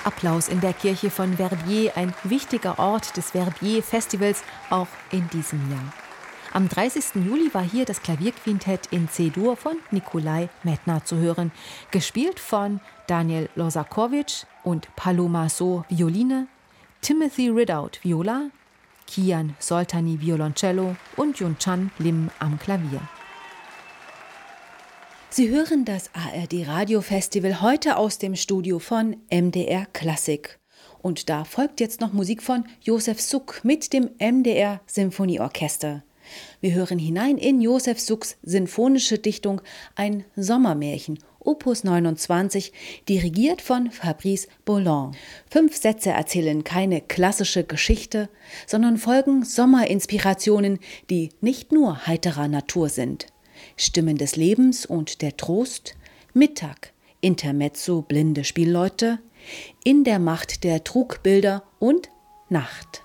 Applaus in der Kirche von Verbier, ein wichtiger Ort des Verbier-Festivals, auch in diesem Jahr. Am 30. Juli war hier das Klavierquintett in C-Dur von Nikolai Medtner zu hören, gespielt von Daniel Losakovic und Paloma So Violine, Timothy Ridout Viola, Kian Soltani Violoncello und Yunchan Lim am Klavier. Sie hören das ARD-Radio-Festival heute aus dem Studio von MDR Klassik. Und da folgt jetzt noch Musik von Josef Suk mit dem MDR Symphonieorchester. Wir hören hinein in Josef Suks sinfonische Dichtung Ein Sommermärchen, Opus 29, dirigiert von Fabrice Bolland. 5 Sätze erzählen keine klassische Geschichte, sondern folgen Sommerinspirationen, die nicht nur heiterer Natur sind. Stimmen des Lebens und der Trost, Mittag, Intermezzo, blinde Spielleute, in der Macht der Trugbilder und Nacht.